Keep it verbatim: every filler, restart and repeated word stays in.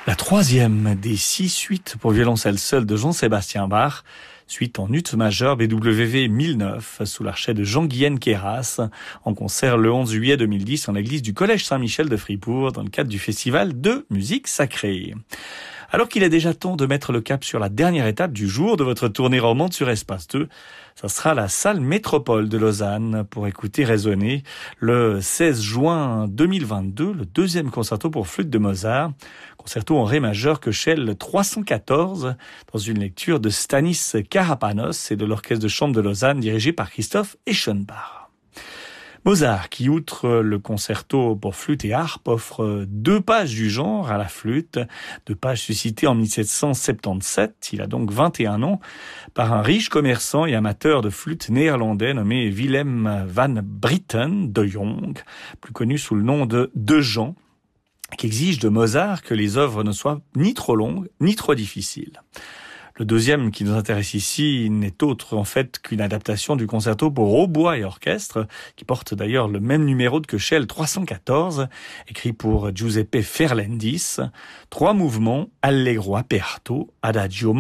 La troisième des six suites pour violoncelle seule de Jean-Sébastien Bach, suite en ut majeur B W V mille neuf, sous l'archet de Jean-Guyenne Queyras, en concert le onze juillet deux mille dix en l'église du Collège Saint-Michel de Fribourg, dans le cadre du festival de musique sacrée. Alors qu'il est déjà temps de mettre le cap sur la dernière étape du jour de votre tournée romande sur Espace deux, ça sera la salle Métropole de Lausanne pour écouter résonner le seize juin deux mille vingt-deux le deuxième concerto pour flûte de Mozart, concerto en ré majeur Köchel trois cent quatorze, dans une lecture de Stanis Karapanos et de l'orchestre de chambre de Lausanne dirigé par Christoph Eschenbach. Mozart, qui outre le concerto pour flûte et harpe, offre deux pages du genre à la flûte, deux pages suscitées en mille sept cent soixante-dix-sept, il a donc vingt et un ans, par un riche commerçant et amateur de flûte néerlandais nommé Willem van Britten de Jong, plus connu sous le nom de De Jean, qui exige de Mozart que les œuvres ne soient ni trop longues, ni trop difficiles. Le deuxième qui nous intéresse ici n'est autre en fait qu'une adaptation du concerto pour hautbois et orchestre, qui porte d'ailleurs le même numéro de Köchel trois cent quatorze, écrit pour Giuseppe Ferlendis. Trois mouvements, Allegro aperto, Adagio